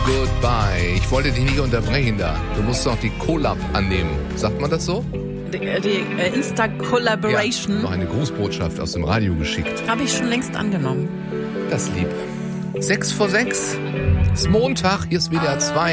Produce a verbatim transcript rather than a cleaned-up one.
Goodbye. Ich wollte dich nicht unterbrechen da. Du musst noch die Collab annehmen. Sagt man das so? Die, die äh, Insta-Collaboration. Ja, noch eine Grußbotschaft aus dem Radio geschickt. Habe ich schon längst angenommen. Das lieb. Sechs vor sechs. Ist Montag. Hier ist W D R zwei.